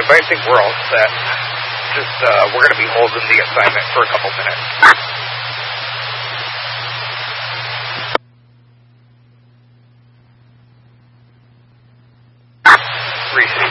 but I think we're all set. Just, we're going to be holding the assignment for a couple minutes. Receive.